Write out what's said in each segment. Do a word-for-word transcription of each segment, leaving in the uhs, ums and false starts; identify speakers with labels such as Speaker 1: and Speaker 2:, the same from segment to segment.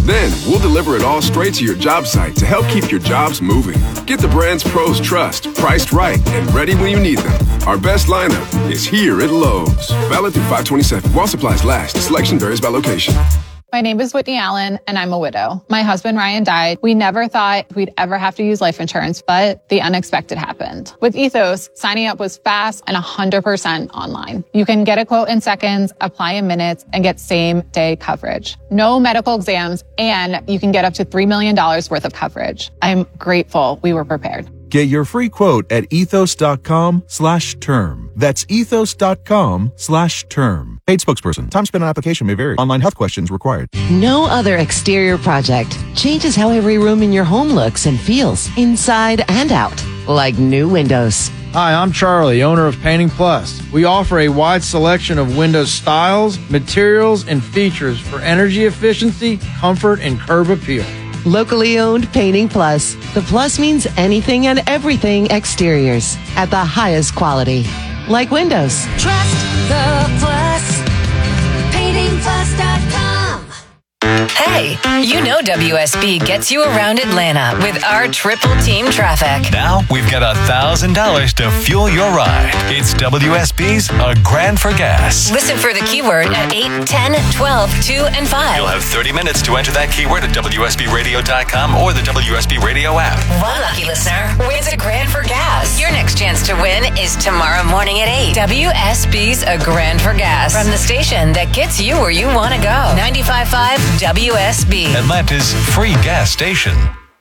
Speaker 1: Then, we'll deliver it all straight to your job site to help keep your jobs moving. Get the brands pros trust, priced right, and ready when you need them. Our best lineup is here at Lowe's. Valid through five twenty-seven. While supplies last, selection varies by location.
Speaker 2: My name is Whitney Allen, and I'm a widow. My husband, Ryan, died. We never thought we'd ever have to use life insurance, but the unexpected happened. With Ethos, signing up was fast and one hundred percent online. You can get a quote in seconds, apply in minutes, and get same-day coverage. No medical exams, and you can get up to three million dollars worth of coverage. I'm grateful we were prepared.
Speaker 3: Get your free quote at ethos.com slash term. That's ethos.com slash term. Paid spokesperson. Time spent on application may vary. Online health questions required.
Speaker 4: No other exterior project changes how every room in your home looks and feels, inside and out, like new windows.
Speaker 5: Hi, I'm Charlie, owner of Painting Plus. We offer a wide selection of window styles, materials, and features for energy efficiency, comfort, and curb appeal.
Speaker 4: Locally owned Painting Plus. The plus means anything and everything exteriors at the highest quality. Like windows.
Speaker 6: Trust the plus. painting plus dot com.
Speaker 7: Hey, you know W S B gets you around Atlanta with our triple team traffic.
Speaker 8: Now we've got one thousand dollars to fuel your ride. It's W S B's A Grand for Gas.
Speaker 7: Listen for the keyword at eight, ten, twelve, two, and five.
Speaker 8: You'll have thirty minutes to enter that keyword at W S B radio dot com or the W S B Radio app.
Speaker 7: One lucky listener wins a grand for gas. Your next chance to win is tomorrow morning at eight. W S B's A Grand for Gas. From the station that gets you where you want to go. ninety-five point five W S B.
Speaker 8: Atlanta's free gas station.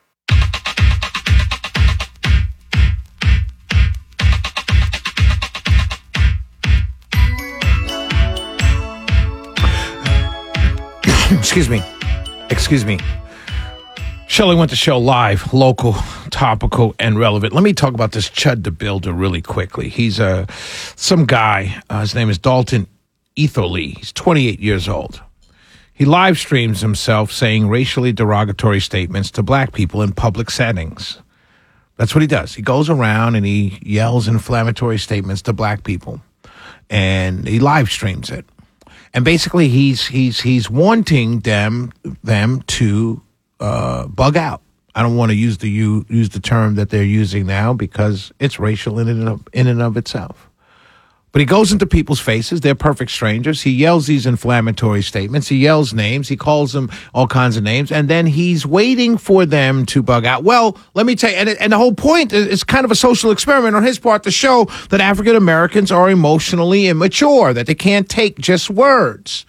Speaker 9: Excuse me. Excuse me. Shelley went to show live, local, topical, and relevant. Let me talk about this Chud the Builder really quickly. He's uh, some guy. Uh, his name is Dalton Etherly. He's twenty-eight years old. He live streams himself saying racially derogatory statements to black people in public settings. That's what he does. He goes around and he yells inflammatory statements to black people, and he live streams it. And basically, he's he's he's wanting them them to uh, bug out. I don't want to use the use, use the term that they're using now because it's racial in and of, in and of itself. But he goes into people's faces. They're perfect strangers. He yells these inflammatory statements. He yells names. He calls them all kinds of names. And then he's waiting for them to bug out. Well, let me tell you, and, and the whole point is kind of a social experiment on his part to show that African Americans are emotionally immature, that they can't take just words.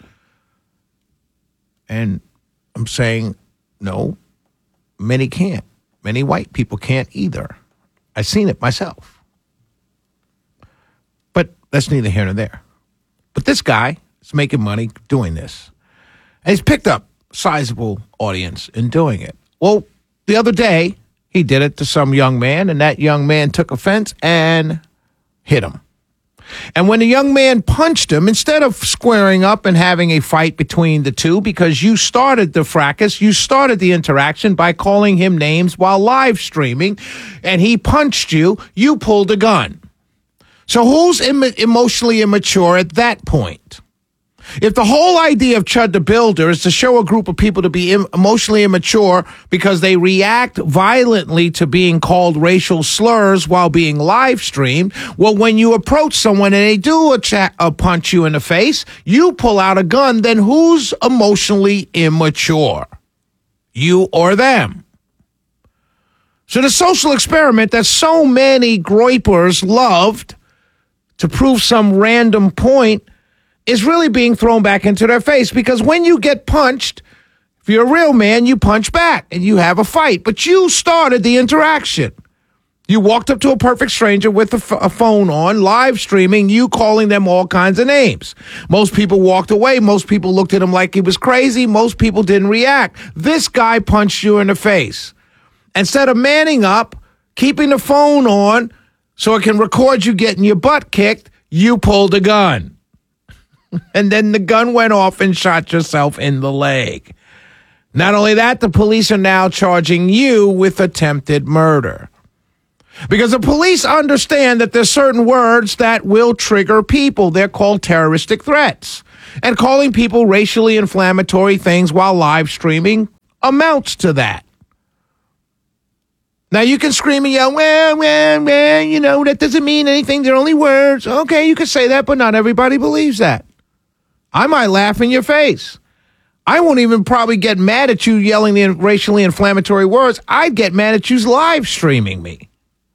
Speaker 9: And I'm saying, no, many can't. Many white people can't either. I've seen it myself. That's neither here nor there. But this guy is making money doing this. And he's picked up a sizable audience in doing it. Well, the other day, he did it to some young man, and that young man took offense and hit him. And when the young man punched him, instead of squaring up and having a fight between the two, because you started the fracas, you started the interaction by calling him names while live streaming, and he punched you, you pulled a gun. So who's Im- emotionally immature at that point? If the whole idea of Chud the Builder is to show a group of people to be im- emotionally immature because they react violently to being called racial slurs while being live streamed, well, when you approach someone and they do a, cha- a punch you in the face, you pull out a gun, then who's emotionally immature? You or them? So the social experiment that so many groypers loved to prove some random point is really being thrown back into their face, because when you get punched, if you're a real man, you punch back and you have a fight. But you started the interaction. You walked up to a perfect stranger with a, f- a phone on, live streaming, you calling them all kinds of names. Most people walked away. Most people looked at him like he was crazy. Most people didn't react. This guy punched you in the face. Instead of manning up, keeping the phone on, so it can record you getting your butt kicked, you pulled a gun. And then the gun went off and shot yourself in the leg. Not only that, the police are now charging you with attempted murder. Because the police understand that there's certain words that will trigger people. They're called terroristic threats. And calling people racially inflammatory things while live streaming amounts to that. Now, you can scream and yell, well, well, well, you know, that doesn't mean anything. They're only words. Okay, you can say that, but not everybody believes that. I might laugh in your face. I won't even probably get mad at you yelling the racially inflammatory words. I'd get mad at you live streaming me.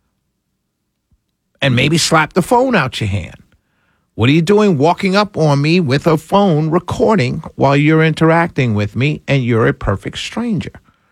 Speaker 9: And maybe slap the phone out your hand. What are you doing walking up on me with a phone recording while you're interacting with me and you're a perfect stranger?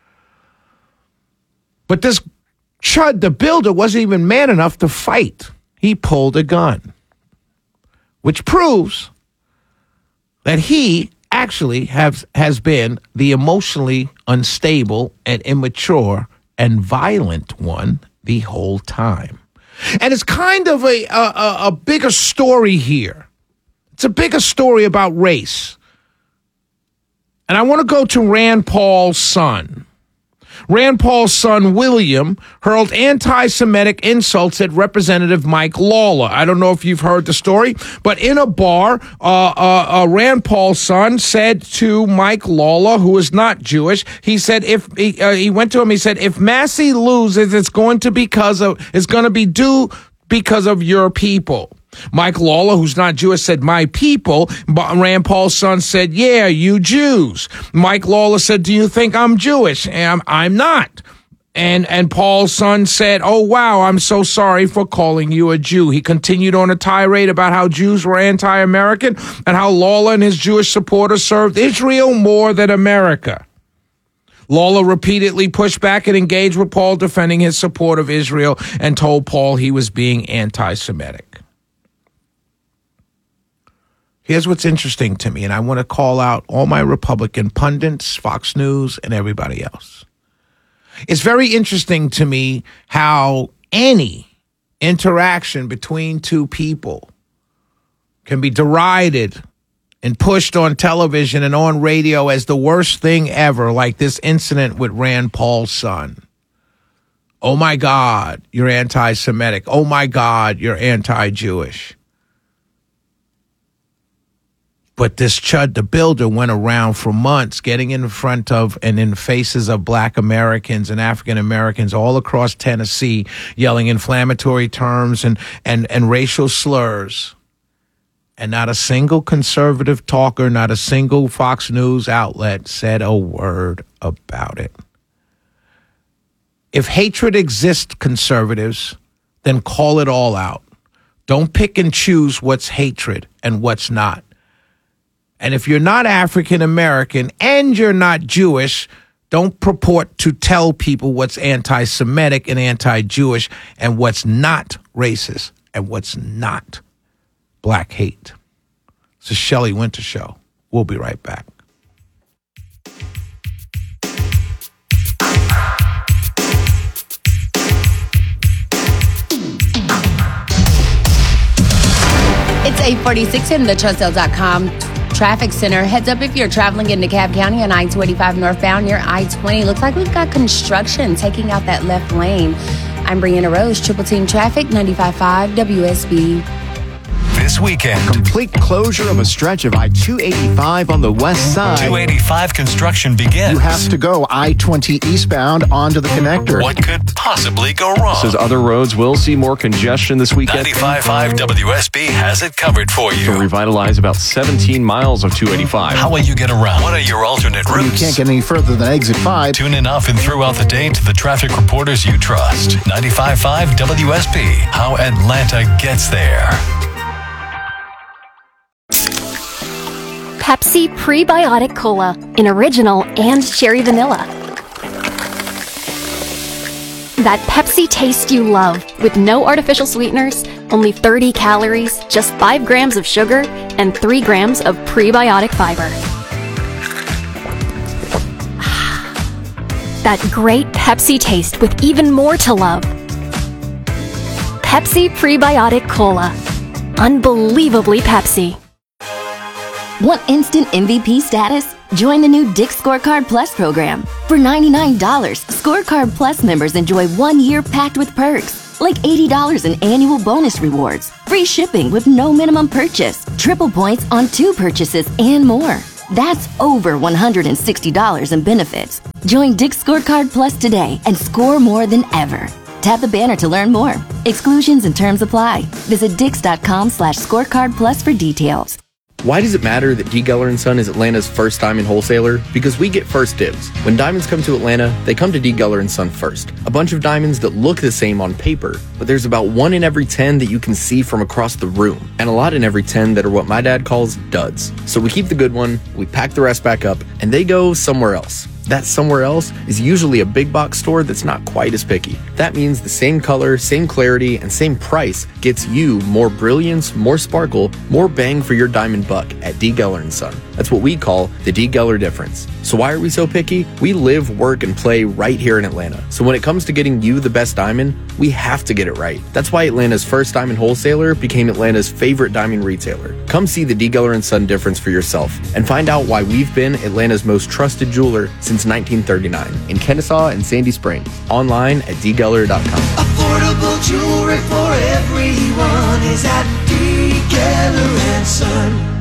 Speaker 9: But this Chud the Builder wasn't even man enough to fight. He pulled a gun, which proves that he actually has, has been the emotionally unstable and immature and violent one the whole time. And it's kind of a, a, a bigger story here. It's a bigger story about race. And I want to go to Rand Paul's son. Rand Paul's son, William, hurled anti-Semitic insults at Representative Mike Lawler. I don't know if you've heard the story, but in a bar, uh, uh, uh, Rand Paul's son said to Mike Lawler, who is not Jewish, he said, if he, uh, he went to him, he said, if Massey loses, it's going to because of, it's going to be due because of your people. Mike Lawler, who's not Jewish, said, my people. Rand Paul's son said, yeah, you Jews. Mike Lawler said, do you think I'm Jewish? And I'm, I'm not. And and Paul's son said, oh, wow, I'm so sorry for calling you a Jew. He continued on a tirade about how Jews were anti-American and how Lawler and his Jewish supporters served Israel more than America. Lawler repeatedly pushed back and engaged with Paul, defending his support of Israel, and told Paul he was being anti-Semitic. Here's what's interesting to me, and I want to call out all my Republican pundits, Fox News, and everybody else. It's very interesting to me how any interaction between two people can be derided and pushed on television and on radio as the worst thing ever, like this incident with Rand Paul's son. Oh, my God, you're anti-Semitic. Oh, my God, you're anti-Jewish. But this Chud the Builder went around for months getting in front of and in faces of black Americans and African Americans all across Tennessee, yelling inflammatory terms and, and, and racial slurs. And not a single conservative talker, not a single Fox News outlet said a word about it. If hatred exists, conservatives, then call it all out. Don't pick and choose what's hatred and what's not. And if you're not African American and you're not Jewish, don't purport to tell people what's anti-Semitic and anti-Jewish and what's not racist and what's not black hate. It's the Shelley Winter Show. We'll be right back.
Speaker 10: It's eight forty-six in the Trussell dot com traffic center. Heads up if you're traveling into DeKalb County on I twenty-five northbound near I twenty. Looks like we've got construction taking out that left lane. I'm Brianna Rose, Triple Team Traffic, ninety-five point five W S B.
Speaker 8: This weekend,
Speaker 11: complete closure of a stretch of I two eighty-five on the west side.
Speaker 8: two eighty-five construction begins.
Speaker 11: You have to go I twenty eastbound onto the connector.
Speaker 8: What could possibly go wrong?
Speaker 12: Says other roads will see more congestion this weekend.
Speaker 8: ninety-five point five W S B has it covered for you.
Speaker 12: To revitalize about seventeen miles of two eighty-five.
Speaker 8: How will you get around? What are your alternate routes?
Speaker 11: You can't get any further than exit five.
Speaker 8: Tune in often throughout the day to the traffic reporters you trust. ninety-five point five W S B. How Atlanta gets there.
Speaker 13: Pepsi Prebiotic Cola in original and cherry vanilla. That Pepsi taste you love with no artificial sweeteners, only thirty calories, just five grams of sugar, and three grams of prebiotic fiber. That great Pepsi taste with even more to love. Pepsi Prebiotic Cola. Unbelievably Pepsi.
Speaker 14: Want instant M V P status? Join the new Dick's Scorecard Plus program. For ninety-nine dollars, Scorecard Plus members enjoy one year packed with perks, like eighty dollars in annual bonus rewards, free shipping with no minimum purchase, triple points on two purchases, and more. That's over one hundred sixty dollars in benefits. Join Dick's Scorecard Plus today and score more than ever. Tap the banner to learn more. Exclusions and terms apply. Visit dix.com slash scorecard plus for details.
Speaker 15: Why does it matter that D. Geller and Son is Atlanta's first diamond wholesaler? Because we get first dibs. When diamonds come to Atlanta, they come to D. Geller and Son first. A bunch of diamonds that look the same on paper, but there's about one in every ten that you can see from across the room, and a lot in every ten that are what my dad calls duds. So we keep the good one, we pack the rest back up, and they go somewhere else. That somewhere else is usually a big box store that's not quite as picky. That means the same color, same clarity, and same price gets you more brilliance, more sparkle, more bang for your diamond buck at D. Geller and Son. That's what we call the D. Geller difference. So why are we so picky? We live, work, and play right here in Atlanta. So when it comes to getting you the best diamond, we have to get it right. That's why Atlanta's first diamond wholesaler became Atlanta's favorite diamond retailer. Come see the D. Geller and Son difference for yourself and find out why we've been Atlanta's most trusted jeweler since nineteen thirty-nine in Kennesaw and Sandy Springs. Online at d geller dot com.
Speaker 6: Affordable jewelry for everyone is at D. Geller and Son.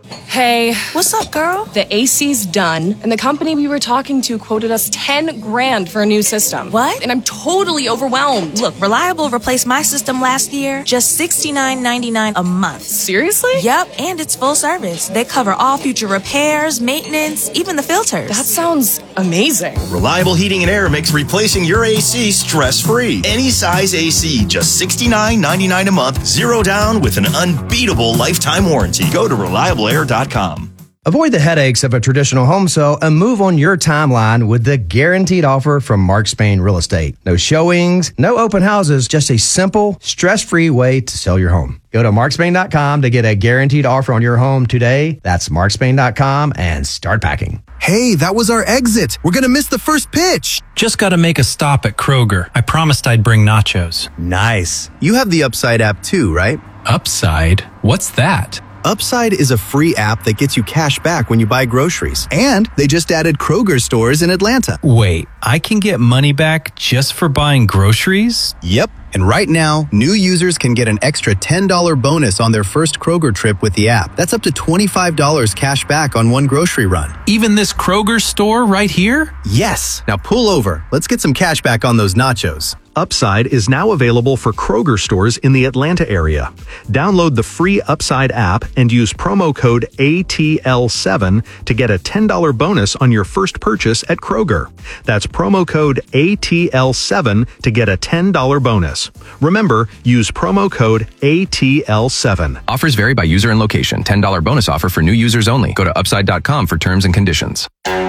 Speaker 16: Hey. What's up, girl? The A C's done, and the company we were talking to quoted us ten grand for a new system. What? And I'm totally overwhelmed.
Speaker 17: Look, Reliable replaced my system last year, just sixty-nine ninety-nine a month.
Speaker 16: Seriously?
Speaker 17: Yep, and it's full service. They cover all future repairs, maintenance, even the filters.
Speaker 16: That sounds amazing.
Speaker 18: Reliable Heating and Air makes replacing your A C stress-free. Any size A C, just sixty-nine ninety-nine a month, zero down with an unbeatable lifetime warranty. Go to reliable air dot com.
Speaker 19: Avoid the headaches of a traditional home sale and move on your timeline with the guaranteed offer from Mark Spain Real Estate. No showings, no open houses, just a simple, stress-free way to sell your home. Go to mark spain dot com to get a guaranteed offer on your home today. That's mark spain dot com and start packing.
Speaker 20: Hey, that was our exit. We're going to miss the first pitch.
Speaker 21: Just got to make a stop at Kroger. I promised I'd bring nachos.
Speaker 20: Nice. You have the Upside app too, right?
Speaker 21: Upside? What's that?
Speaker 20: Upside is a free app that gets you cash back when you buy groceries. And they just added Kroger stores in Atlanta.
Speaker 21: Wait, I can get money back just for buying groceries?
Speaker 20: Yep. And right now, new users can get an extra ten dollars bonus on their first Kroger trip with the app. That's up to twenty-five dollars cash back on one grocery run.
Speaker 21: Even this Kroger store right here?
Speaker 20: Yes. Now pull over. Let's get some cash back on those nachos.
Speaker 22: Upside is now available for Kroger stores in the Atlanta area. Download the free Upside app and use promo code A T L seven to get a ten dollars bonus on your first purchase at Kroger. That's promo code A T L seven to get a ten dollars bonus. Remember, use promo code A T L seven.
Speaker 23: Offers vary by user and location. ten dollars bonus offer for new users only. Go to upside dot com for terms and conditions.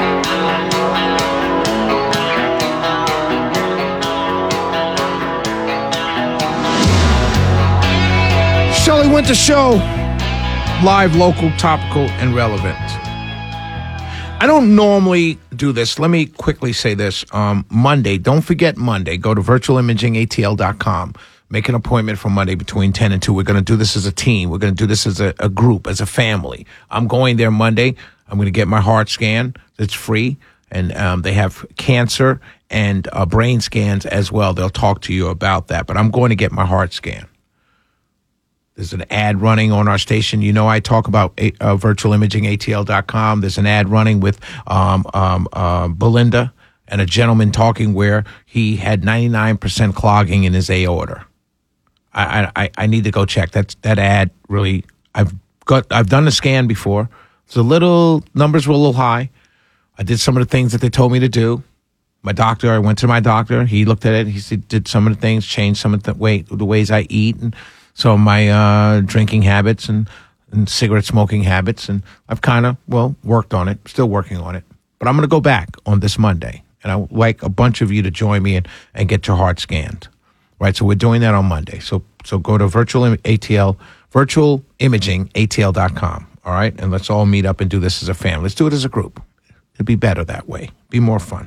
Speaker 9: Shelley Winter Show. Live, local, topical, and relevant. I don't normally do this. Let me quickly say this. Um, Monday, don't forget Monday. Go to virtual imaging A T L dot com. Make an appointment for Monday between ten and two. We're going to do this as a team. We're going to do this as a, a group, as a family. I'm going there Monday. I'm going to get my heart scan. It's free. And um, they have cancer and uh, brain scans as well. They'll talk to you about that. But I'm going to get my heart scan. There's an ad running on our station. You know, I talk about uh, virtual imaging A T L dot com. There's an ad running with um, um, uh, Belinda and a gentleman talking where he had ninety-nine percent clogging in his aorta. I, I, I need to go check. That's, that ad really, I've got, I've done the scan before. It's a little, numbers were a little high. I did some of the things that they told me to do. My doctor, I went to my doctor. He looked at it. He said, did some of the things, changed some of the way, the ways I eat and some of my uh, drinking habits and, and cigarette smoking habits. And I've kind of, well, worked on it, still working on it. But I'm going to go back on this Monday. And I would like a bunch of you to join me and, and get your heart scanned. Right, so we're doing that on Monday. So so go to virtual A T L, virtual imaging A T L dot com. All right, and let's all meet up and do this as a family. Let's do it as a group. It'd be better that way. Be more fun.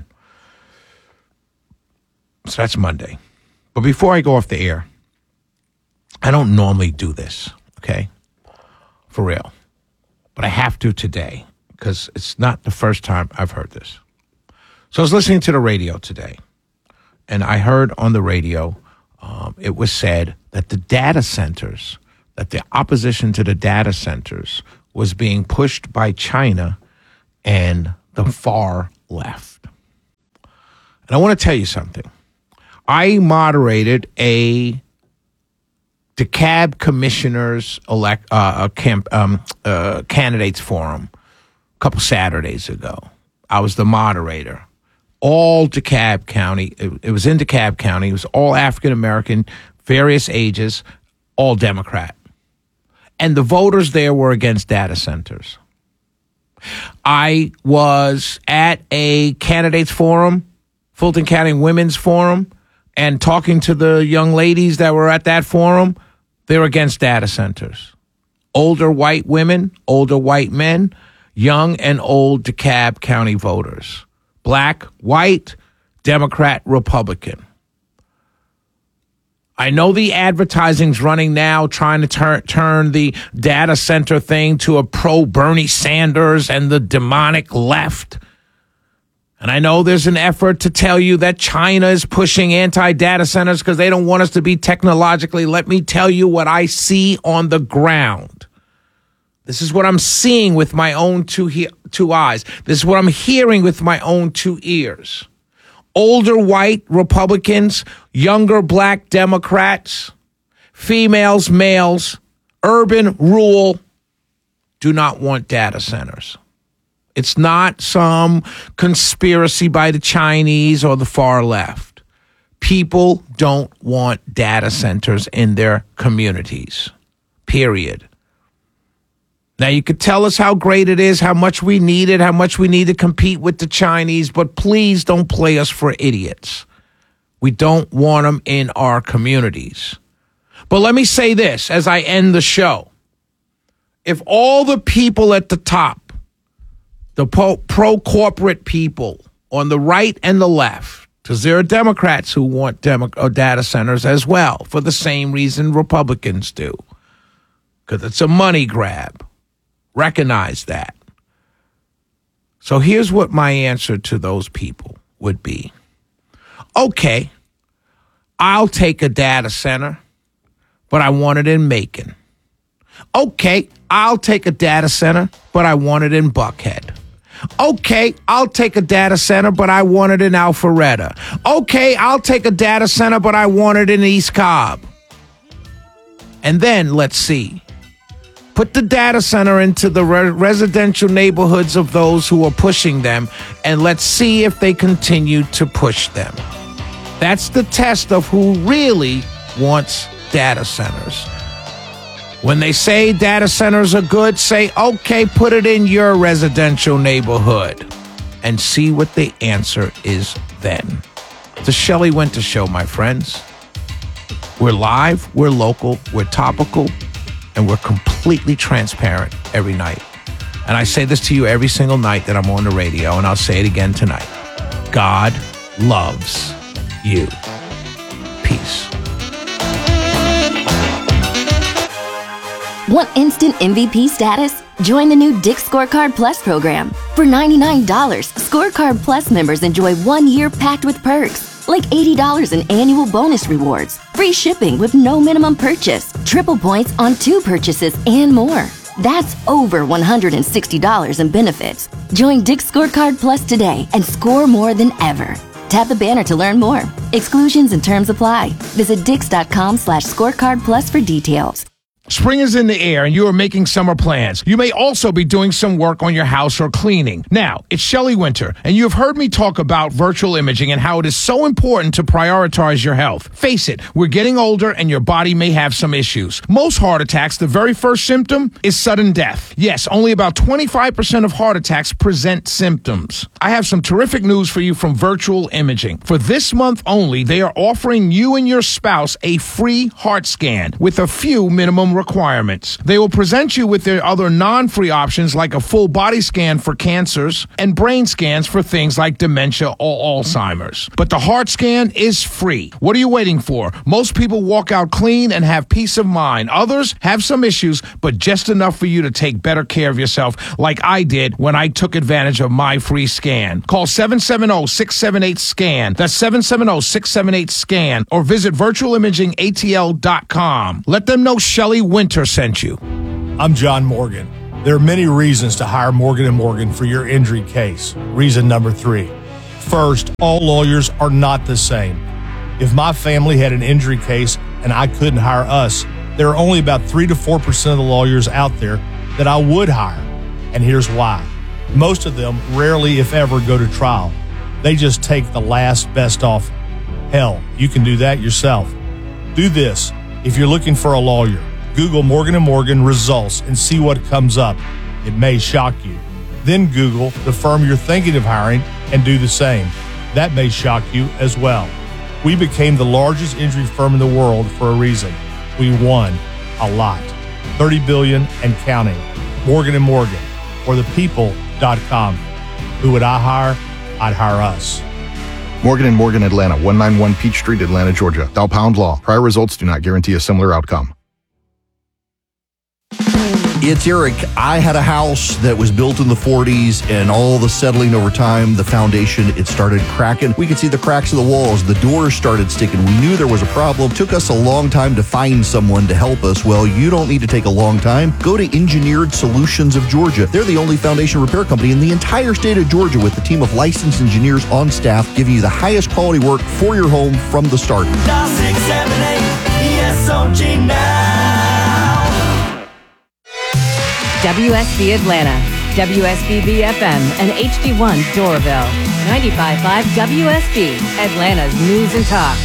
Speaker 9: So that's Monday. But before I go off the air, I don't normally do this. Okay, for real, but I have to today because it's not the first time I've heard this. So I was listening to the radio today, and I heard on the radio. Um, it was said that the data centers, that the opposition to the data centers was being pushed by China and the far left. And I want to tell you something. I moderated a DeKalb Commissioners elect uh, camp um, uh, candidates forum a couple Saturdays ago. I was the moderator. All DeKalb County. It, it was in DeKalb County. It was all African American, various ages, all Democrat. And the voters there were against data centers. I was at a candidates forum, Fulton County Women's Forum, and talking to the young ladies that were at that forum. They're against data centers. Older white women, older white men, young and old DeKalb County voters. Black, white, Democrat, Republican. I know the advertising's running now trying to tur- turn the data center thing to a pro-Bernie Sanders and the demonic left. And I know there's an effort to tell you that China is pushing anti-data centers because they don't want us to be technologically. Let me tell you what I see on the ground. This is what I'm seeing with my own two, he- two eyes. This is what I'm hearing with my own two ears. Older white Republicans, younger black Democrats, females, males, urban, rural, do not want data centers. It's not some conspiracy by the Chinese or the far left. People don't want data centers in their communities, period. Now, you could tell us how great it is, how much we need it, how much we need to compete with the Chinese, but please don't play us for idiots. We don't want them in our communities. But let me say this as I end the show. If all the people at the top, the pro-corporate people on the right and the left, because there are Democrats who want demo- uh, data centers as well, for the same reason Republicans do, because it's a money grab. Recognize that. So here's what my answer to those people would be. Okay, I'll take a data center, but I want it in Macon. Okay, I'll take a data center, but I want it in Buckhead. Okay, I'll take a data center, but I want it in Alpharetta. Okay, I'll take a data center, but I want it in East Cobb. And then let's see. Put the data center into the re- residential neighborhoods of those who are pushing them, and let's see if they continue to push them. That's the test of who really wants data centers. When they say data centers are good, say, okay, put it in your residential neighborhood, and see what the answer is then. The Shelley Winter Show, my friends. We're live, we're local, we're topical, and we're completely transparent every night. And I say this to you every single night that I'm on the radio, and I'll say it again tonight. God loves you. Peace.
Speaker 14: Want instant M V P status? Join the new Dick's Scorecard Plus program. For ninety-nine dollars, Scorecard Plus members enjoy one year packed with perks, like eighty dollars in annual bonus rewards, free shipping with no minimum purchase, triple points on two purchases, and more. That's over one hundred sixty dollars in benefits. Join Dick's Scorecard Plus today and score more than ever. Tap the banner to learn more. Exclusions and terms apply. Visit dix.com slash scorecard plus for details.
Speaker 9: Spring is in the air and you are making summer plans. You may also be doing some work on your house or cleaning. Now, it's Shelley Winter, and you have heard me talk about virtual imaging and how it is so important to prioritize your health. Face it, we're getting older and your body may have some issues. Most heart attacks, the very first symptom is sudden death. Yes, only about twenty-five percent of heart attacks present symptoms. I have some terrific news for you from Virtual Imaging. For this month only, they are offering you and your spouse a free heart scan with a few minimum requirements. They will present you with their other non-free options like a full body scan for cancers and brain scans for things like dementia or Alzheimer's. But the heart scan is free. What are you waiting for? Most people walk out clean and have peace of mind. Others have some issues, but just enough for you to take better care of yourself like I did when I took advantage of my free scan. Call seven seven zero, six seven eight, SCAN. That's seven seven zero, six seven eight, SCAN. Or visit virtual imaging A T L dot com. Let them know Shelley Winter sent you.
Speaker 1: I'm John Morgan. There are many reasons to hire Morgan and Morgan for your injury case. Reason number three. First, all lawyers are not the same. If my family had an injury case and I couldn't hire us, there are only about three to four percent of the lawyers out there that I would hire. And here's why. Most of them rarely, if ever, go to trial. They just take the last best offer. Hell, you can do that yourself. Do this. If you're looking for a lawyer, Google Morgan and Morgan results and see what comes up. It may shock you. Then Google the firm you're thinking of hiring and do the same. That may shock you as well. We became the largest injury firm in the world for a reason. We won a lot. thirty billion dollars and counting. Morgan and Morgan, or the people dot com. Who would I hire? I'd hire us.
Speaker 2: Morgan and Morgan Atlanta, one ninety-one Peach Street, Atlanta, Georgia. Thou pound law. Prior results do not guarantee a similar outcome.
Speaker 3: It's Eric. I had a house that was built in the forties, and all the settling over time, the foundation, it started cracking. We could see the cracks of the walls. The doors started sticking. We knew there was a problem. Took us a long time to find someone to help us. Well, you don't need to take a long time. Go to Engineered Solutions of Georgia. They're the only foundation repair company in the entire state of Georgia with a team of licensed engineers on staff giving you the highest quality work for your home from the start.
Speaker 6: Dial six seven eight E S O G now.
Speaker 24: W S B Atlanta, W S B B F M, and H D one Doraville. ninety-five point five W S B, Atlanta's news and talk.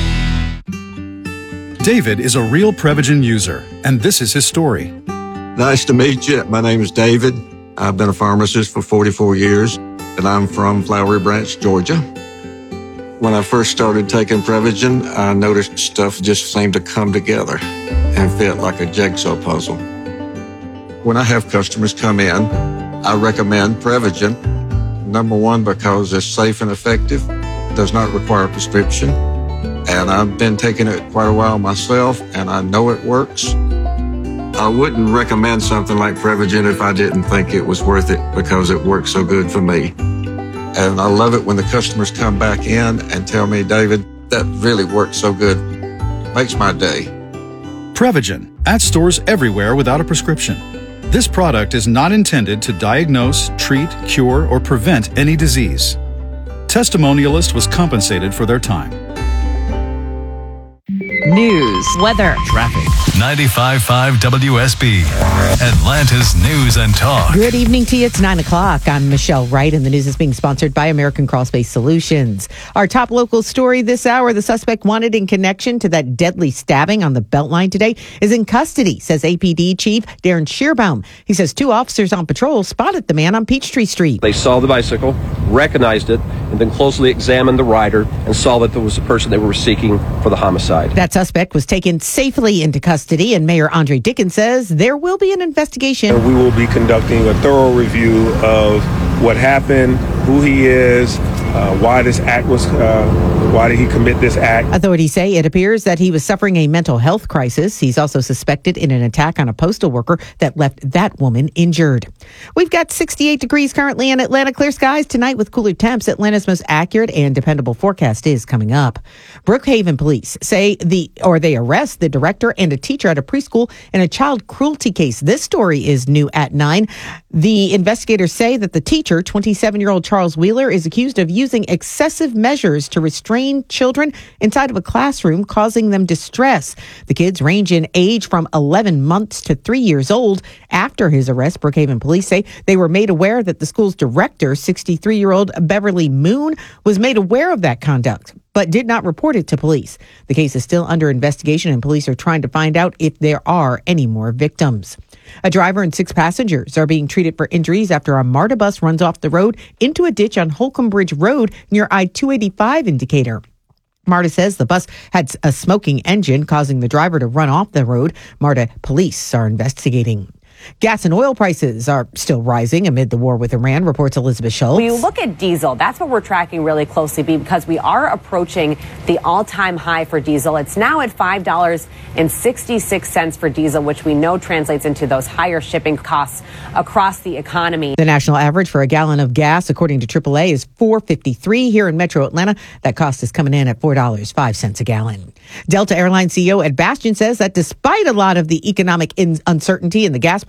Speaker 25: David is a real Prevagen user, and this is his story.
Speaker 26: Nice to meet you. My name is David. I've been a pharmacist for forty-four years, and I'm from Flowery Branch, Georgia. When I first started taking Prevagen, I noticed stuff just seemed to come together and fit like a jigsaw puzzle. When I have customers come in, I recommend Prevagen. Number one, because it's safe and effective, does not require a prescription, and I've been taking it quite a while myself, and I know it works. I wouldn't recommend something like Prevagen if I didn't think it was worth it because it works so good for me. And I love it when the customers come back in and tell me, David, that really works so good. Makes my day.
Speaker 25: Prevagen, at stores everywhere without a prescription. This product is not intended to diagnose, treat, cure, or prevent any disease. Testimonialist was compensated for their time.
Speaker 24: News, weather,
Speaker 8: traffic. ninety-five point five W S B, Atlanta's news and talk.
Speaker 27: Good evening to you. It's nine o'clock. I'm Michelle Wright, and the news is being sponsored by American Crawl Space Solutions. Our top local story this hour, the suspect wanted in connection to that deadly stabbing on the Beltline today is in custody, says A P D Chief Darren Shearbaum. He says two officers on patrol spotted the man on Peachtree Street.
Speaker 28: They saw the bicycle, recognized it, and then closely examined the rider and saw that there was the person they were seeking for the homicide.
Speaker 27: That suspect was taken safely into custody, and Mayor Andre Dickens says there will be an investigation.
Speaker 29: We will be conducting a thorough review of what happened, who he is, uh, why this act was, uh, why did he commit this act.
Speaker 27: Authorities say it appears that he was suffering a mental health crisis. He's also suspected in an attack on a postal worker that left that woman injured. We've got sixty-eight degrees currently in Atlanta. Clear skies tonight with cooler temps. Atlanta's most accurate and dependable forecast is coming up. Brookhaven police say the, or they arrest the director and a teacher at a preschool in a child cruelty case. This story is new at nine. The investigators say that the teacher, twenty-seven-year-old Charles Wheeler, is accused of using excessive measures to restrain children inside of a classroom, causing them distress. The kids range in age from eleven months to three years old. After his arrest, Brookhaven police say they were made aware that the school's director, sixty-three-year-old Beverly Moon, was made aware of that conduct, but did not report it to police. The case is still under investigation, and police are trying to find out if there are any more victims. A driver and six passengers are being treated for injuries after a MARTA bus runs off the road into a ditch on Holcomb Bridge Road near I two eighty-five in Decatur. MARTA says the bus had a smoking engine, causing the driver to run off the road. MARTA police are investigating. Gas and oil prices are still rising amid the war with Iran, reports Elizabeth Schultz.
Speaker 30: When you look at diesel, that's what we're tracking really closely because we are approaching the all-time high for diesel. It's now at five dollars and sixty-six cents for diesel, which we know translates into those higher shipping costs across the economy.
Speaker 27: The national average for a gallon of gas, according to triple A, is four dollars and fifty-three cents. Here in Metro Atlanta, that cost is coming in at four dollars and five cents a gallon. Delta Airlines C E O Ed Bastian says that despite a lot of the economic in- uncertainty in the gas price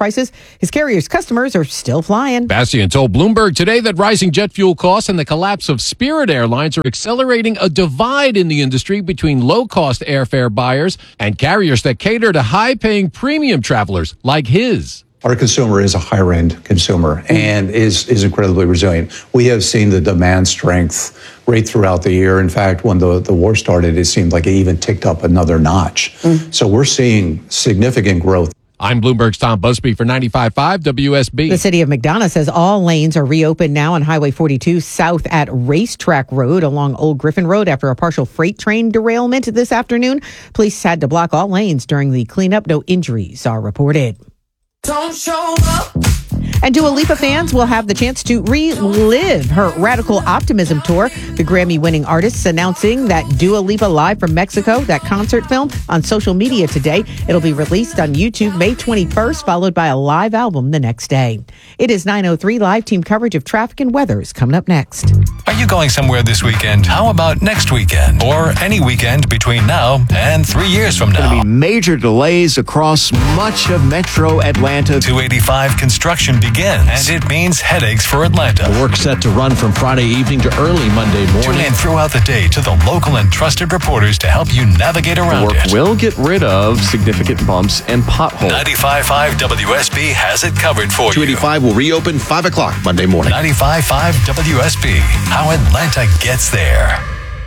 Speaker 27: prices, his carrier's customers are still flying.
Speaker 4: Bastian told Bloomberg today that rising jet fuel costs and the collapse of Spirit Airlines are accelerating a divide in the industry between low-cost airfare buyers and carriers that cater to high-paying premium travelers like his.
Speaker 5: Our consumer is a higher-end consumer and is, is incredibly resilient. We have seen the demand strength right throughout the year. In fact, when the, the war started, it seemed like it even ticked up another notch. Mm. So we're seeing significant growth.
Speaker 4: I'm Bloomberg's Tom Busby for ninety-five point five W S B.
Speaker 27: The city of McDonough says all lanes are reopened now on Highway forty-two south at Racetrack Road along Old Griffin Road after a partial freight train derailment this afternoon. Police had to block all lanes during the cleanup. No injuries are reported.
Speaker 6: Don't show up.
Speaker 27: And Dua Lipa fans will have the chance to relive her Radical Optimism tour. The Grammy-winning artist announcing that Dua Lipa Live from Mexico, that concert film, on social media today. It'll be released on YouTube May twenty-first, followed by a live album the next day. It is nine oh three. Live team coverage of traffic and weather is coming up next.
Speaker 8: Are you going somewhere this weekend? How about next weekend? Or any weekend between now and three years from now?
Speaker 7: Going to be major delays across much of Metro Atlanta.
Speaker 8: two eighty-five construction begins, and it means headaches for Atlanta.
Speaker 7: The work set to run from Friday evening to early Monday morning.
Speaker 8: Tune in throughout the day to the local and trusted reporters to help you navigate around
Speaker 7: the work
Speaker 8: it.
Speaker 7: will get rid of significant bumps and potholes.
Speaker 8: ninety-five point five W S B has it covered for you.
Speaker 7: two eighty-five will reopen five o'clock Monday morning.
Speaker 8: ninety-five point five W S B, how Atlanta gets there.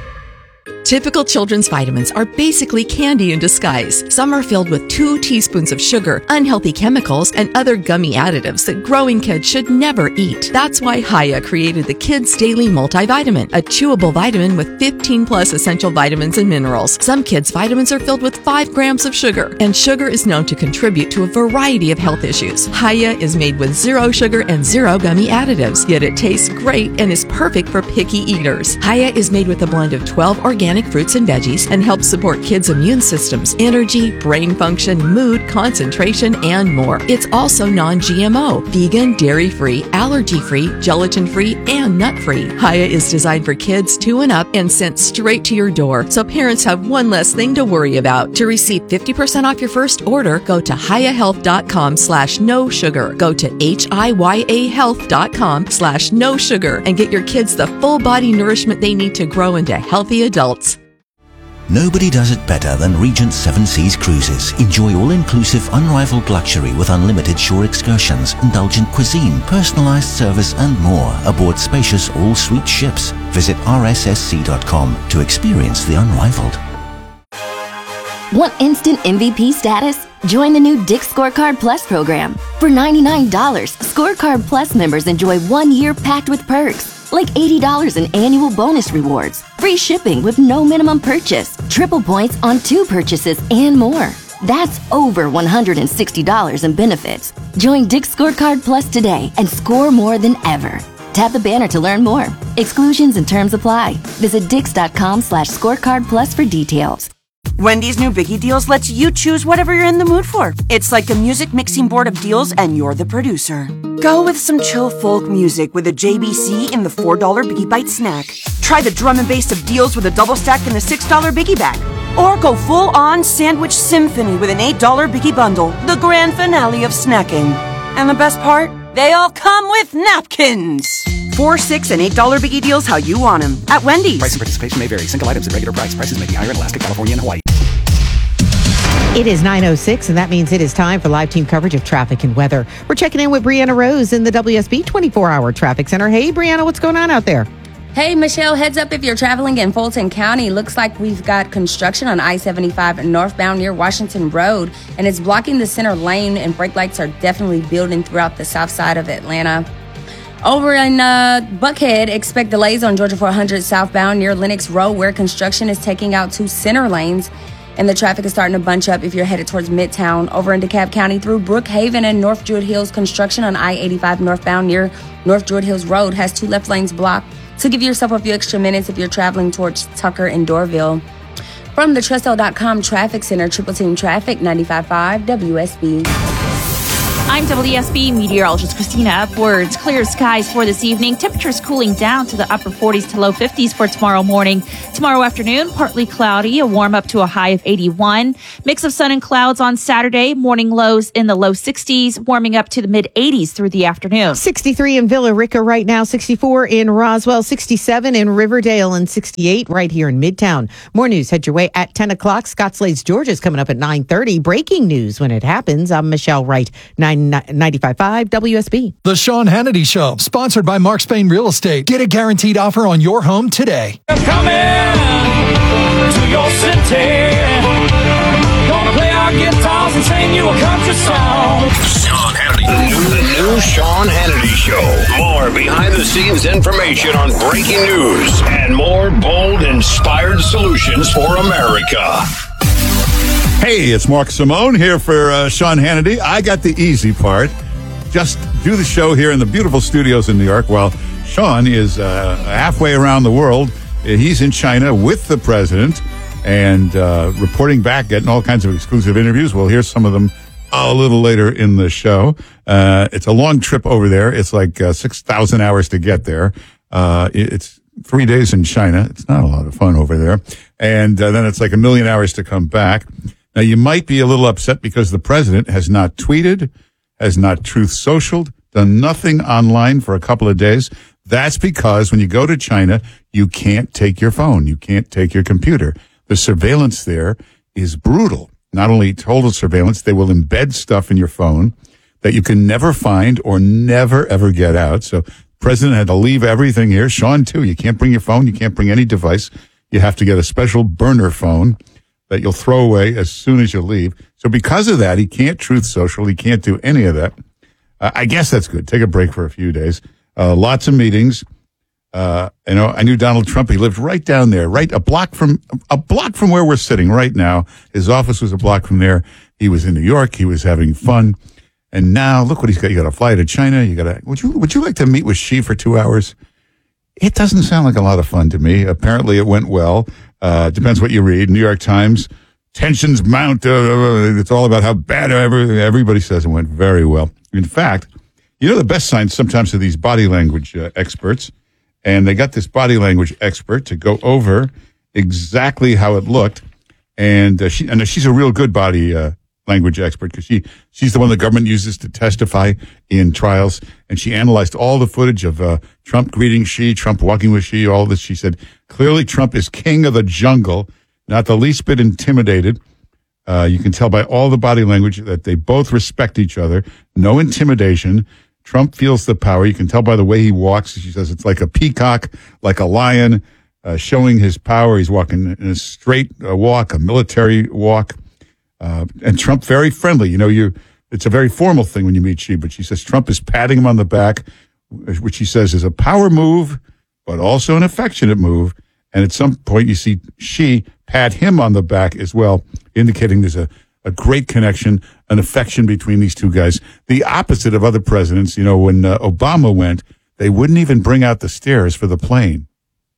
Speaker 10: Typical children's vitamins are basically candy in disguise. Some are filled with two teaspoons of sugar, unhealthy chemicals, and other gummy additives that growing kids should never eat. That's why Hiya created the Kids Daily Multivitamin, a chewable vitamin with fifteen plus essential vitamins and minerals. Some kids' vitamins are filled with five grams of sugar, and sugar is known to contribute to a variety of health issues. Hiya is made with zero sugar and zero gummy additives, yet it tastes great and is perfect for picky eaters. Hiya is made with a blend of twelve organic fruits and veggies and helps support kids' immune systems, energy, brain function, mood, concentration, and more. It's also non-G M O, vegan, dairy-free, allergy-free, gelatin-free, and nut-free. Hiya is designed for kids two and up and sent straight to your door, so parents have one less thing to worry about. To receive fifty percent off your first order, go to hiyahealth.com slash no sugar. Go to H-I-Y-A health.com slash no sugar and get your kids the full body nourishment they need to grow into healthy adults.
Speaker 11: Nobody does it better than Regent Seven Seas Cruises. Enjoy all-inclusive, unrivaled luxury with unlimited shore excursions, indulgent cuisine, personalized service, and more aboard spacious all-suite ships. Visit R S S C dot com to experience the unrivaled.
Speaker 14: Want instant M V P status? Join the new Dick's Scorecard Plus program. For ninety-nine dollars, Scorecard Plus members enjoy one year packed with perks, like eighty dollars in annual bonus rewards, free shipping with no minimum purchase, triple points on two purchases, and more. That's over one hundred sixty dollars in benefits. Join Dick's Scorecard Plus today and score more than ever. Tap the banner to learn more. Exclusions and terms apply. Visit dix.com slash scorecard plus for details.
Speaker 12: Wendy's new Biggie Deals lets you choose whatever you're in the mood for. It's like a music mixing board of deals, and you're the producer. Go with some chill folk music with a J B C in the four dollar Biggie Bite snack. Try the drum and bass of deals with a double stack in the six dollar Biggie Bag. Or go full-on sandwich symphony with an eight dollar Biggie Bundle, the grand finale of snacking. And the best part? They all come with napkins. Four, six, and eight dollar Biggie Deals how you want them at Wendy's.
Speaker 13: Price and participation may vary. Single items at regular price. Prices may be higher in Alaska, California, and Hawaii.
Speaker 27: It is nine oh six, and that means it is time for live team coverage of traffic and weather. We're checking in with Brianna Rose in the W S B twenty-four hour Traffic Center. Hey, Brianna, what's going on out there?
Speaker 15: Hey, Michelle, heads up if you're traveling in Fulton County. Looks like we've got construction on I seventy-five northbound near Washington Road, and it's blocking the center lane, and brake lights are definitely building throughout the south side of Atlanta. Over in uh, Buckhead, expect delays on Georgia four hundred southbound near Lenox Road, where construction is taking out two center lanes, and the traffic is starting to bunch up if you're headed towards Midtown. Over in DeKalb County through Brookhaven and North Druid Hills, construction on I eighty-five northbound near North Druid Hills Road has two left lanes blocked. So give yourself a few extra minutes if you're traveling towards Tucker and Dorville. From the Trusto dot com Traffic Center, Triple Team Traffic, ninety-five point five W S B.
Speaker 1: I'm W S B meteorologist Christina Upwards. Clear skies for this evening. Temperatures cooling down to the upper forties to low fifties for tomorrow morning. Tomorrow afternoon, partly cloudy, a warm up to a high of eighty-one. Mix of sun and clouds on Saturday. Morning lows in the low sixties, warming up to the mid eighties through the afternoon.
Speaker 27: sixty-three in Villa Rica right now, sixty-four in Roswell, sixty-seven in Riverdale, and sixty-eight right here in Midtown. More news head your way at ten o'clock. Scott Slade's Georgia's coming up at nine thirty. Breaking news when it happens. I'm Michelle Wright, ninety-five point five W S B.
Speaker 9: The Sean Hannity Show, sponsored by Mark Spain Real Estate. Get a guaranteed offer on your home today.
Speaker 6: Coming to your city. Gonna play our guitars and sing you a country song.
Speaker 16: Sean Hannity. The new Sean Hannity Show. More behind-the-scenes information on breaking news and more bold, inspired solutions for America.
Speaker 17: Hey, it's Mark Simone here for uh, Sean Hannity. I got the easy part. Just do the show here in the beautiful studios in New York while Sean is uh, halfway around the world. He's in China with the president and uh, reporting back, getting all kinds of exclusive interviews. We'll hear some of them a little later in the show. Uh, it's a long trip over there. It's like uh, six thousand hours to get there. Uh, it's three days in China. It's not a lot of fun over there. And uh, then it's like a million hours to come back. Now, you might be a little upset because the president has not tweeted, has not Truth Socialed, done nothing online for a couple of days. That's because when you go to China, you can't take your phone. You can't take your computer. The surveillance there is brutal. Not only total surveillance, they will embed stuff in your phone that you can never find or never, ever get out. So the president had to leave everything here. Sean, too. You can't bring your phone. You can't bring any device. You have to get a special burner phone that you'll throw away as soon as you leave. So because of that, he can't Truth Social. He can't do any of that. Uh, I guess that's good. Take a break for a few days. Uh, lots of meetings. Uh, you know, I knew Donald Trump. He lived right down there, right a block from a block from where we're sitting right now. His office was a block from there. He was in New York. He was having fun. And now look what he's got. You got to fly to China. You got to, would you, would you like to meet with Xi for two hours? It doesn't sound like a lot of fun to me. Apparently it went well. Uh, depends what you read. New York Times, tensions mount. Uh, it's all about how bad every, everybody says it went very well. In fact, you know, the best signs sometimes are these body language uh, experts. And they got this body language expert to go over exactly how it looked. And uh, she, and she's a real good body uh, language expert because she, she's the one the government uses to testify in trials. And she analyzed all the footage of uh, Trump greeting Xi, Trump walking with Xi, all this. She said, clearly Trump is king of the jungle, not the least bit intimidated. Uh, you can tell by all the body language that they both respect each other. No intimidation. Trump feels the power. You can tell by the way he walks. She says it's like a peacock, like a lion, uh, showing his power. He's walking in a straight uh, walk, a military walk. Uh, and Trump very friendly. You know, you it's a very formal thing when you meet Xi, but she says Trump is patting him on the back, which she says is a power move, but also an affectionate move. And at some point you see Xi pat him on the back as well, indicating there's a, a great connection, an affection between these two guys. The opposite of other presidents. You know, when uh, Obama went, they wouldn't even bring out the stairs for the plane.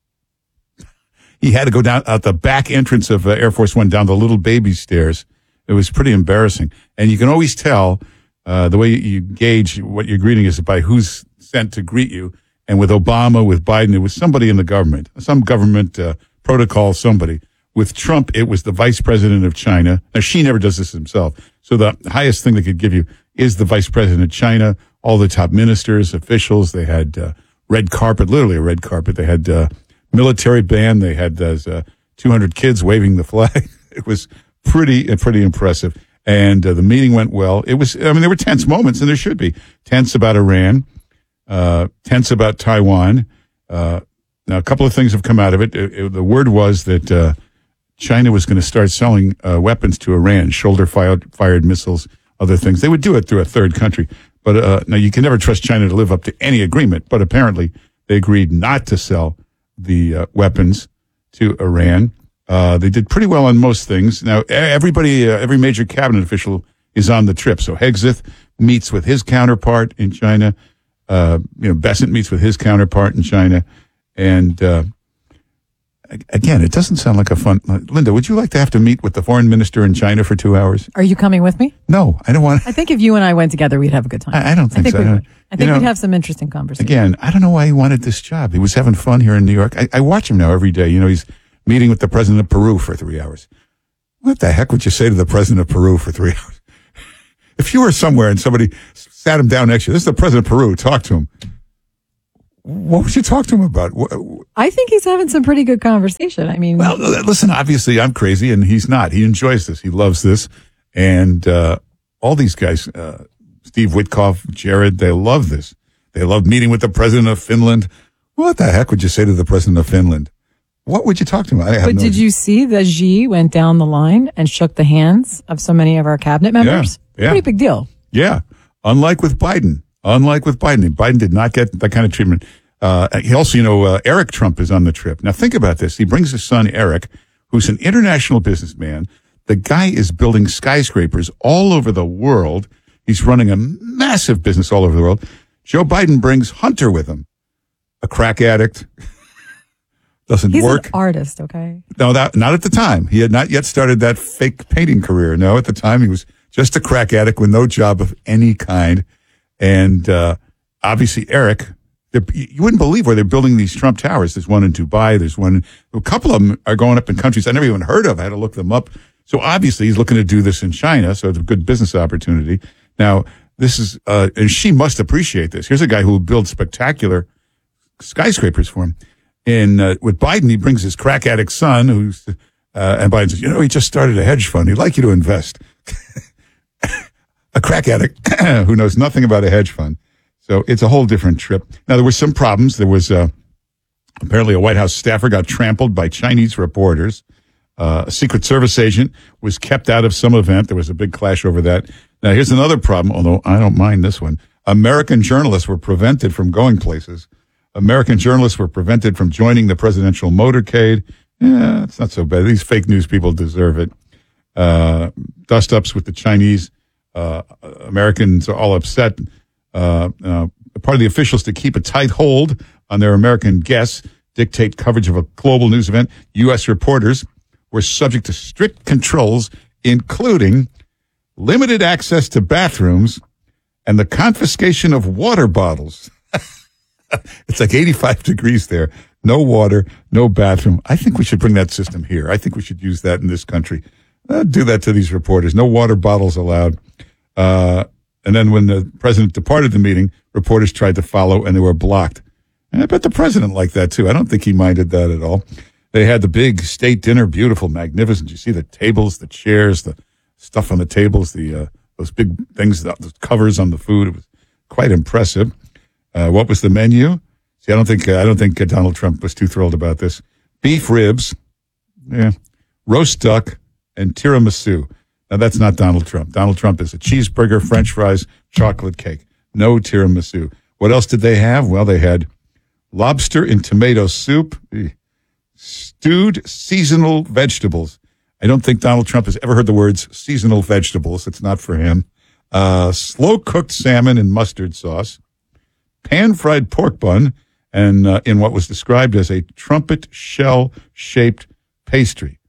Speaker 17: He had to go down out the back entrance of uh, Air Force One, down the little baby stairs. It was pretty embarrassing. And you can always tell uh, the way you gauge what your greeting is by who's sent to greet you. And with Obama, with Biden, it was somebody in the government, some government uh, protocol, somebody. With Trump, it was the vice president of China. Now, Xi never does this himself. So the highest thing they could give you is the vice president of China, all the top ministers, officials. They had uh, red carpet, literally a red carpet. They had uh, military band. They had those uh, two hundred kids waving the flag. It was pretty, pretty impressive. And uh, the meeting went well. It was, I mean, there were tense moments, and there should be. Tense about Iran, uh, tense about Taiwan. Uh, now, a couple of things have come out of it. it, it the word was that uh, China was going to start selling uh, weapons to Iran, shoulder-fired fired missiles, other things. They would do it through a third country. But uh, now, you can never trust China to live up to any agreement. But apparently, they agreed not to sell the uh, weapons to Iran. Uh, they did pretty well on most things. Now, everybody, uh, every major cabinet official is on the trip. So Hegseth meets with his counterpart in China. Uh, you know, Bessent meets with his counterpart in China. And uh, Again, it doesn't sound like a fun. Linda, would you like to have to meet with the foreign minister in China for two hours?
Speaker 2: Are you coming with me?
Speaker 17: No, I don't want.
Speaker 2: I think if you and I went together, we'd have a good time.
Speaker 17: I, I don't think,
Speaker 2: I think
Speaker 17: so.
Speaker 2: we
Speaker 17: I,
Speaker 2: would. I think
Speaker 17: you know,
Speaker 2: we'd have some interesting conversations.
Speaker 17: Again, I don't know why he wanted this job. He was having fun here in New York. I, I watch him now every day. You know, he's meeting with the president of Peru for three hours. What the heck would you say to the president of Peru for three hours? If you were somewhere and somebody sat him down next to you, this is the president of Peru, talk to him. What would you talk to him about?
Speaker 2: I think he's having some pretty good conversation. I mean,
Speaker 17: well, listen, obviously I'm crazy and he's not. He enjoys this. He loves this. And uh, all these guys, uh, Steve Witkoff, Jared, they love this. They love meeting with the president of Finland. What the heck would you say to the president of Finland? What would you talk to him about? I have
Speaker 2: but
Speaker 17: no
Speaker 2: did
Speaker 17: idea.
Speaker 2: you see that Xi went down the line and shook the hands of so many of our cabinet members?
Speaker 17: Yeah, yeah.
Speaker 2: Pretty big deal.
Speaker 17: Yeah. Unlike with Biden. Unlike with Biden. Biden did not get that kind of treatment. Uh, he also, you know, uh, Eric Trump is on the trip. Now think about this. He brings his son, Eric, who's an international businessman. The guy is building skyscrapers all over the world. He's running a massive business all over the world. Joe Biden brings Hunter with him, a crack addict. Doesn't
Speaker 2: He's
Speaker 17: work.
Speaker 2: an artist, okay?
Speaker 17: No, that not at the time. He had not yet started that fake painting career. No, at the time he was just a crack addict with no job of any kind. And uh, obviously, Eric, you wouldn't believe where they're building these Trump towers. There's one in Dubai. There's one. A couple of them are going up in countries I never even heard of. I had to look them up. So obviously, he's looking to do this in China. So it's a good business opportunity. Now, this is, uh, and she must appreciate this. Here's a guy who will build spectacular skyscrapers for him. And uh, with Biden, he brings his crack addict son, who's, uh, and Biden says, you know, he just started a hedge fund. He'd like you to invest. A crack addict who knows nothing about a hedge fund. So it's a whole different trip. Now, there were some problems. There was uh, apparently a White House staffer got trampled by Chinese reporters. Uh, a Secret Service agent was kept out of some event. There was a big clash over that. Now, here's another problem, although I don't mind this one. American journalists were prevented from going places. American journalists were prevented from joining the presidential motorcade. Yeah, it's not so bad. These fake news people deserve it. Uh, dust-ups with the Chinese. Uh, Americans are all upset. Uh, uh, part of the officials to keep a tight hold on their American guests dictate coverage of a global news event. U S reporters were subject to strict controls, including limited access to bathrooms and the confiscation of water bottles. It's like eighty-five degrees there. No water, no bathroom. I think we should bring that system here. I think we should use that in this country. Uh, do that to these reporters. No water bottles allowed. Uh, and then when the president departed the meeting, reporters tried to follow and they were blocked. And I bet the president liked that too. I don't think he minded that at all. They had the big state dinner, beautiful, magnificent. You see the tables, the chairs, the stuff on the tables, the uh, those big things, the, the covers on the food. It was quite impressive. Uh, what was the menu? See, I don't think uh, I don't think uh, Donald Trump was too thrilled about this. Beef ribs, yeah, roast duck, and tiramisu. Now that's not Donald Trump. Donald Trump is a cheeseburger, French fries, chocolate cake. No tiramisu. What else did they have? Well, they had lobster in tomato soup, stewed seasonal vegetables. I don't think Donald Trump has ever heard the words seasonal vegetables. It's not for him. Uh, slow cooked salmon in mustard sauce. Pan-fried pork bun, and uh, in what was described as a trumpet shell-shaped pastry.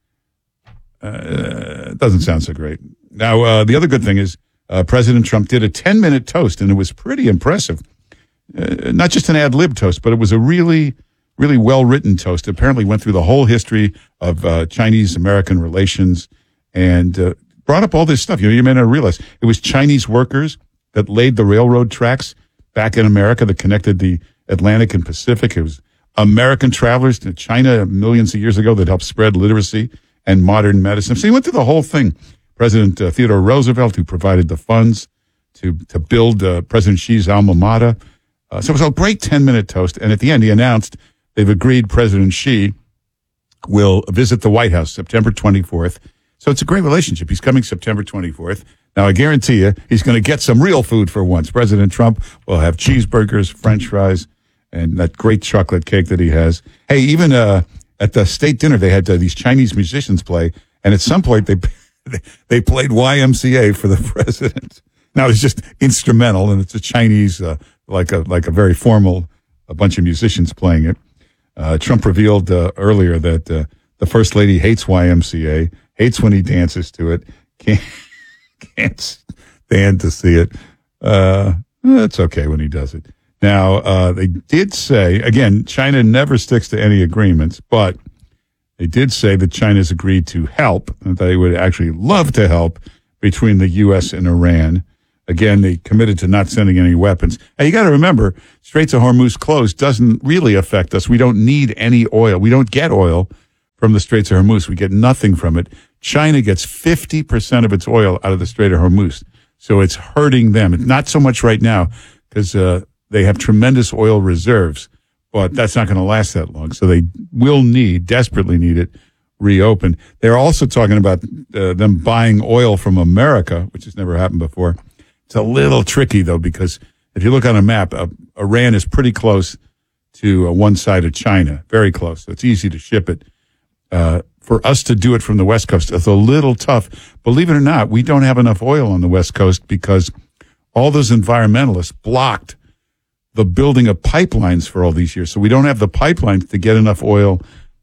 Speaker 17: Uh, doesn't sound so great. Now, uh, the other good thing is uh, President Trump did a ten-minute toast, and it was pretty impressive. Uh, not just an ad-lib toast, but it was a really, really well-written toast. It apparently went through the whole history of uh, Chinese-American relations and uh, brought up all this stuff. You know, you may not realize it was Chinese workers that laid the railroad tracks back in America that connected the Atlantic and Pacific. It was American travelers to China millions of years ago that helped spread literacy and modern medicine. So he went through the whole thing. President uh, Theodore Roosevelt, who provided the funds to to build uh, President Xi's alma mater. Uh, so it was a great ten-minute toast. And at the end, he announced they've agreed President Xi will visit the White House September twenty-fourth. So it's a great relationship. He's coming September twenty-fourth. Now, I guarantee you, he's going to get some real food for once. President Trump will have cheeseburgers, French fries, and that great chocolate cake that he has. Hey, even uh, at the state dinner, they had uh, these Chinese musicians play, and at some point, they they played Y M C A for the president. Now, it's just instrumental, and it's a Chinese, uh, like a like a very formal, a bunch of musicians playing it. Uh, Trump revealed uh, earlier that uh, the First Lady hates Y M C A, hates when he dances to it, can't, can't stand to see it. Uh, it's okay when he does it. Now, uh, they did say, again, China never sticks to any agreements, but they did say that China's agreed to help, and they would actually love to help between the U S and Iran. Again, they committed to not sending any weapons. And you got to remember, Straits of Hormuz closed doesn't really affect us. We don't need any oil. We don't get oil from the Straits of Hormuz. We get nothing from it. China gets fifty percent of its oil out of the Strait of Hormuz. So it's hurting them. It's not so much right now because uh, they have tremendous oil reserves, but that's not going to last that long. So they will need, desperately need it reopened. They're also talking about uh, them buying oil from America, which has never happened before. It's a little tricky, though, because if you look on a map, uh, Iran is pretty close to uh, one side of China, very close. So it's easy to ship it. Uh, for us to do it from the West Coast, it's a little tough. Believe it or not, we don't have enough oil on the West Coast because all those environmentalists blocked the building of pipelines for all these years. So we don't have the pipelines to get enough oil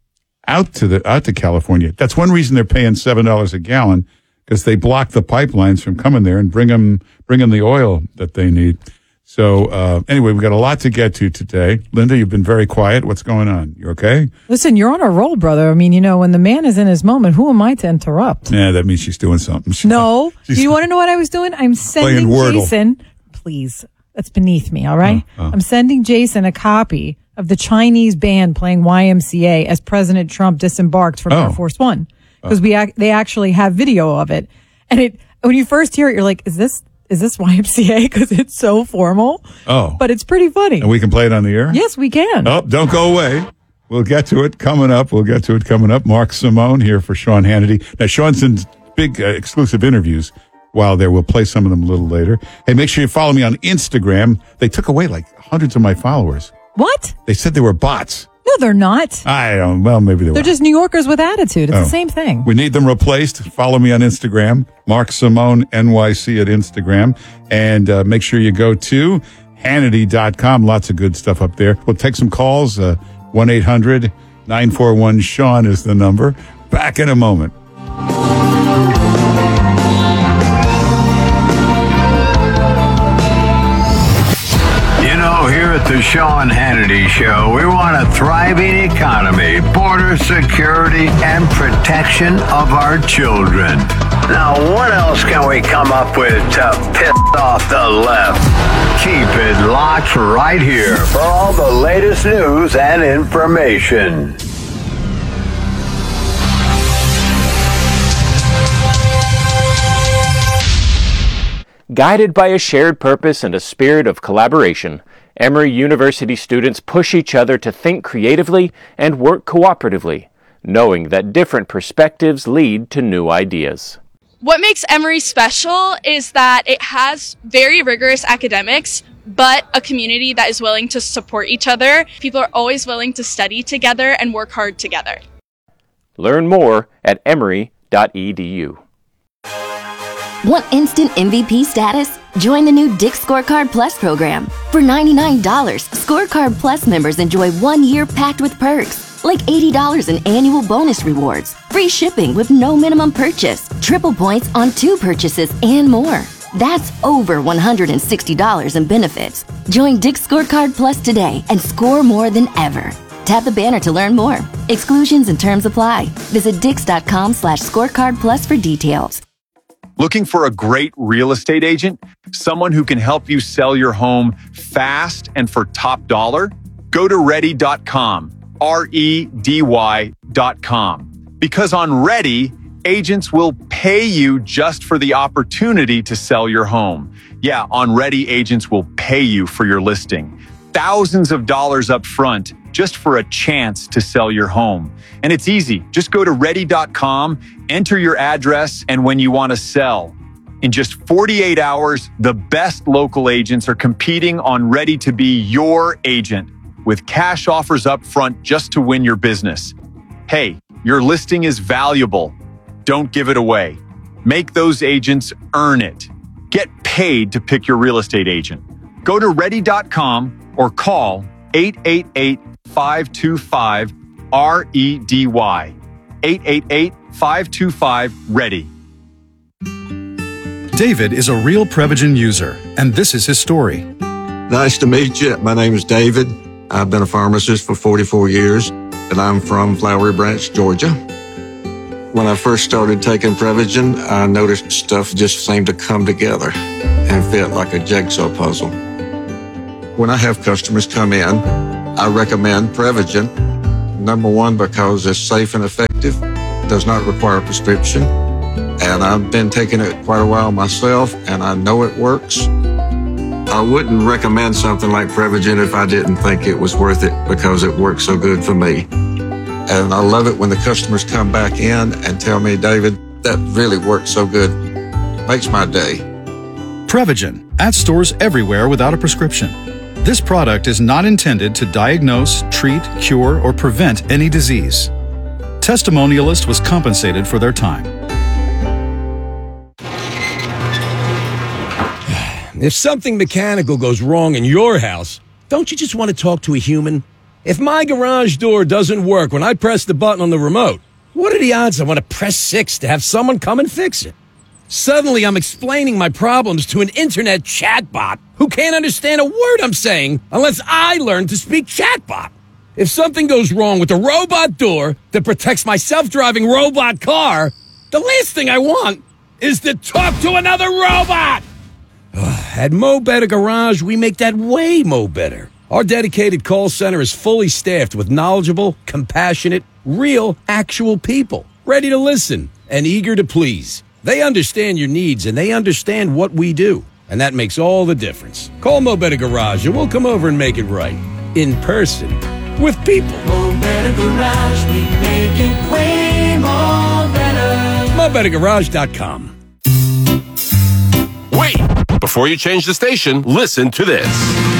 Speaker 17: out to the out to California. That's one reason they're paying seven dollars a gallon, because they block the pipelines from coming there and bring them bring them the oil that they need. So uh, anyway, we've got a lot to get to today. Linda, you've been very quiet. What's going on? You okay?
Speaker 2: Listen, you're on a roll, brother. I mean, you know, when the man is in his moment, who am I to interrupt?
Speaker 17: Yeah, that means she's doing something. She's
Speaker 2: no.
Speaker 17: she's
Speaker 2: Do you want to know what I was doing? I'm sending Jason. Please, that's beneath me, all right?
Speaker 17: Oh, oh.
Speaker 2: I'm sending Jason a copy of the Chinese band playing Y M C A as President Trump disembarked from
Speaker 17: Oh.
Speaker 2: Air Force One. Because we ac- they actually have video of it. And it when you first hear it, you're like, is this is this Y M C A? Because it's so formal.
Speaker 17: Oh.
Speaker 2: But it's pretty funny.
Speaker 17: And we can play it on the air?
Speaker 2: Yes, we can.
Speaker 17: Oh, don't go away. We'll get to it coming up. We'll get to it coming up. Mark Simone here for Sean Hannity. Now, Sean's in big uh, exclusive interviews while there. We'll play some of them a little later. Hey, make sure you follow me on Instagram. They took away like hundreds of my followers.
Speaker 2: What?
Speaker 17: They said they were bots.
Speaker 2: No, they're not.
Speaker 17: I don't Well, maybe they were.
Speaker 2: They're just New Yorkers with attitude. It's
Speaker 17: Oh.
Speaker 2: the same thing.
Speaker 17: We need them replaced. Follow me on Instagram, Mark Simone, N Y C at Instagram. And uh, make sure you go to Hannity dot com. Lots of good stuff up there. We'll take some calls. Uh, one eight hundred nine four one Sean is the number. Back in a moment.
Speaker 16: You know, here at the Sean Hannity Show, we want a thriving economy, border security, and protection of our children. Now, what else can we come up with to piss off the left? Keep it locked right here for all the latest news and information.
Speaker 3: Guided by a shared purpose and a spirit of collaboration, Emory University students push each other to think creatively and work cooperatively, knowing that different perspectives lead to new ideas.
Speaker 18: What makes Emory special is that it has very rigorous academics, but a community that is willing to support each other. People are always willing to study together and work hard together.
Speaker 3: Learn more at emory dot e d u.
Speaker 14: Want instant M V P status? Join the new Dick's Scorecard Plus program. For ninety-nine dollars, Scorecard Plus members enjoy one year packed with perks, like eighty dollars in annual bonus rewards, free shipping with no minimum purchase, triple points on two purchases, and more. That's over one hundred sixty dollars in benefits. Join Dick's Scorecard Plus today and score more than ever. Tap the banner to learn more. Exclusions and terms apply. Visit dix.com slash scorecard plus for details.
Speaker 19: Looking for a great real estate agent? Someone who can help you sell your home fast and for top dollar? Go to ready dot com, R E D Y dot com. Because on Ready, agents will pay you just for the opportunity to sell your home. Yeah, on Ready, agents will pay you for your listing. Thousands of dollars up front just for a chance to sell your home. And it's easy. Just go to ready dot com, enter your address, and when you want to sell. In just forty-eight hours, the best local agents are competing on Ready to be your agent with cash offers up front just to win your business. Hey, your listing is valuable. Don't give it away. Make those agents earn it. Get paid to pick your real estate agent. Go to ready dot com or call eight eight eight, five two five, R E D Y. eight eight eight, five two five, READY.
Speaker 20: David is a real Prevagen user, and this is his story.
Speaker 21: Nice to meet you. My name is David. I've been a pharmacist for forty-four years, and I'm from Flowery Branch, Georgia. When I first started taking Prevagen, I noticed stuff just seemed to come together and fit like a jigsaw puzzle. When I have customers come in, I recommend Prevagen. Number one, because it's safe and effective, does not require a prescription, and I've been taking it quite a while myself, and I know it works. I wouldn't recommend something like Prevagen if I didn't think it was worth it because it works so good for me. And I love it when the customers come back in and tell me, David, that really works so good. Makes my day.
Speaker 20: Prevagen, at stores everywhere without a prescription. This product is not intended to diagnose, treat, cure, or prevent any disease. Testimonialist was compensated for their time.
Speaker 22: If something mechanical goes wrong in your house, don't you just want to talk to a human? If my garage door doesn't work when I press the button on the remote, what are the odds I want to press six to have someone come and fix it? Suddenly, I'm explaining my problems to an internet chatbot who can't understand a word I'm saying unless I learn to speak chatbot. If something goes wrong with the robot door that protects my self-driving robot car, the last thing I want is to talk to another robot. At Mo Better Garage, we make that way mo better. Our dedicated call center is fully staffed with knowledgeable, compassionate, real, actual people, ready to listen and eager to please. They understand your needs and they understand what we do, and that makes all the difference. Call Mo Better Garage and we'll come over and make it right. In person. With people.
Speaker 6: Mo Better Garage, we make it way more better.
Speaker 22: Mo Better Garage dot com.
Speaker 23: Wait! Before you change the station, listen to this.